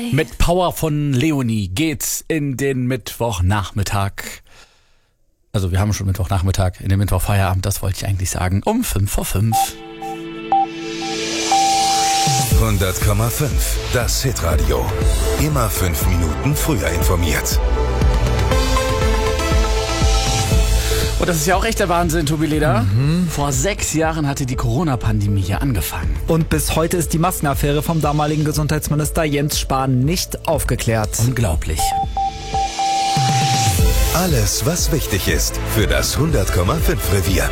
Mit Power von Leonie geht's in den Mittwochnachmittag. Also wir haben schon Mittwochnachmittag, in den Mittwochfeierabend, das wollte ich eigentlich sagen, um 5:05. 100,5, das Hitradio. Immer 5 Minuten früher informiert. Und das ist ja auch echt der Wahnsinn, Tobi Leder. Vor 6 Jahren hatte die Corona-Pandemie hier angefangen. Und bis heute ist die Maskenaffäre vom damaligen Gesundheitsminister Jens Spahn nicht aufgeklärt. Unglaublich. Alles, was wichtig ist für das 100,5 Revier.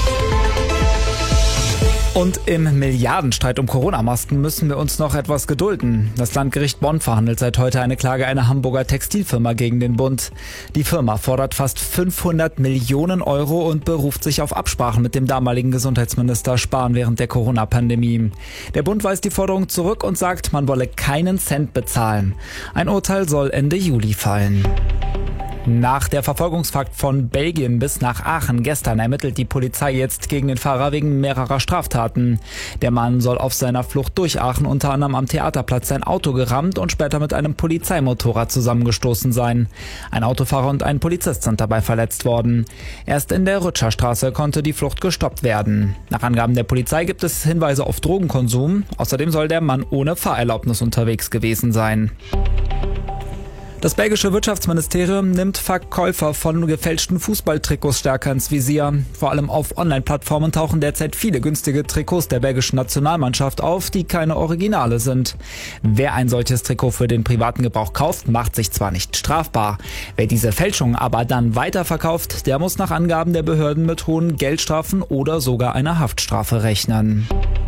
Und im Milliardenstreit um Corona-Masken müssen wir uns noch etwas gedulden. Das Landgericht Bonn verhandelt seit heute eine Klage einer Hamburger Textilfirma gegen den Bund. Die Firma fordert fast 500 Millionen Euro und beruft sich auf Absprachen mit dem damaligen Gesundheitsminister Spahn während der Corona-Pandemie. Der Bund weist die Forderung zurück und sagt, man wolle keinen Cent bezahlen. Ein Urteil soll Ende Juli fallen. Nach der Verfolgungsfahrt von Belgien bis nach Aachen gestern ermittelt die Polizei jetzt gegen den Fahrer wegen mehrerer Straftaten. Der Mann soll auf seiner Flucht durch Aachen unter anderem am Theaterplatz sein Auto gerammt und später mit einem Polizeimotorrad zusammengestoßen sein. Ein Autofahrer und ein Polizist sind dabei verletzt worden. Erst in der Rütscherstraße konnte die Flucht gestoppt werden. Nach Angaben der Polizei gibt es Hinweise auf Drogenkonsum. Außerdem soll der Mann ohne Fahrerlaubnis unterwegs gewesen sein. Das belgische Wirtschaftsministerium nimmt Verkäufer von gefälschten Fußballtrikots stärker ins Visier. Vor allem auf Online-Plattformen tauchen derzeit viele günstige Trikots der belgischen Nationalmannschaft auf, die keine Originale sind. Wer ein solches Trikot für den privaten Gebrauch kauft, macht sich zwar nicht strafbar. Wer diese Fälschung aber dann weiterverkauft, der muss nach Angaben der Behörden mit hohen Geldstrafen oder sogar einer Haftstrafe rechnen.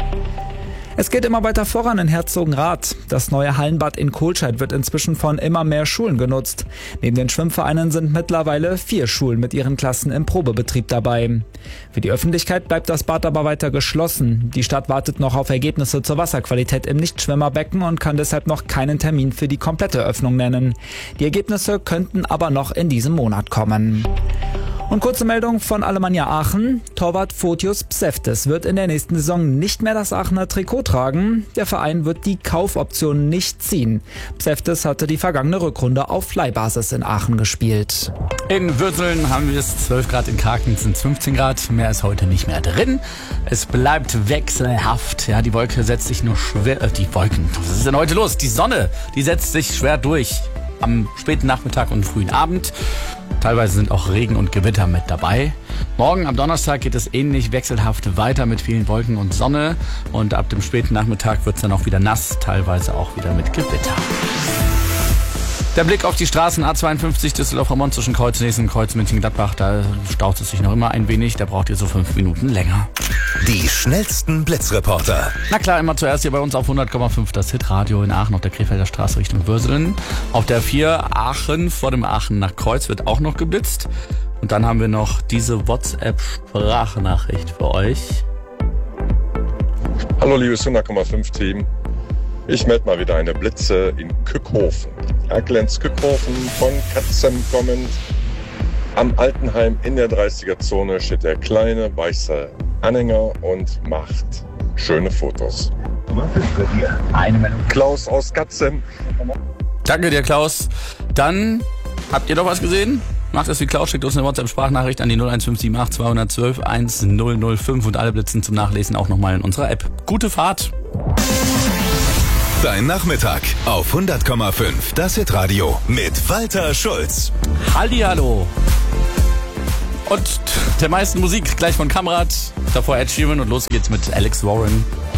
Es geht immer weiter voran in Herzogenrath. Das neue Hallenbad in Kohlscheid wird inzwischen von immer mehr Schulen genutzt. Neben den Schwimmvereinen sind mittlerweile 4 Schulen mit ihren Klassen im Probebetrieb dabei. Für die Öffentlichkeit bleibt das Bad aber weiter geschlossen. Die Stadt wartet noch auf Ergebnisse zur Wasserqualität im Nichtschwimmerbecken und kann deshalb noch keinen Termin für die komplette Öffnung nennen. Die Ergebnisse könnten aber noch in diesem Monat kommen. Und kurze Meldung von Alemannia Aachen. Torwart Fotios Pseftis wird in der nächsten Saison nicht mehr das Aachener Trikot tragen. Der Verein wird die Kaufoption nicht ziehen. Pseftis hatte die vergangene Rückrunde auf Leihbasis in Aachen gespielt. In Würseln haben wir es 12 Grad, in Karken sind es 15 Grad. Mehr ist heute nicht mehr drin. Es bleibt wechselhaft. Ja, die Wolke setzt sich nur schwer... die Wolken, was ist denn heute los? Die Sonne, die setzt sich schwer durch. Am späten Nachmittag und frühen Abend. Teilweise sind auch Regen und Gewitter mit dabei. Morgen am Donnerstag geht es ähnlich wechselhaft weiter mit vielen Wolken und Sonne. Und ab dem späten Nachmittag wird es dann auch wieder nass, teilweise auch wieder mit Gewitter. Der Blick auf die Straßen A52 Düsseldorf-Rammon zwischen Kreuznesen und Kreuz-München-Gladbach. Da staut es sich noch immer ein wenig. Da braucht ihr so 5 Minuten länger. Die schnellsten Blitzreporter. Na klar, immer zuerst hier bei uns auf 100,5 das Hitradio in Aachen auf der Krefelder Straße Richtung Würselen. Auf der 4 Aachen vor dem Aachen nach Kreuz wird auch noch geblitzt. Und dann haben wir noch diese WhatsApp-Sprachnachricht für euch. Hallo liebes 100,5 Team. Ich melde mal wieder eine Blitze in Kückhofen. Erklenz Kückhofen von Katzem kommend. Am Altenheim in der 30er-Zone steht der kleine weiße Anhänger und macht schöne Fotos. Klaus aus Katzem. Danke dir, Klaus. Dann habt ihr doch was gesehen? Macht es wie Klaus, schickt uns eine WhatsApp-Sprachnachricht an die 01578 212 1005 und alle Blitzen zum Nachlesen auch nochmal in unserer App. Gute Fahrt! Dein Nachmittag auf 100,5 das Hitradio mit Walter Schulz. Hallihallo! Und der meisten Musik gleich von Kamrat, davor Ed Sheeran und los geht's mit Alex Warren.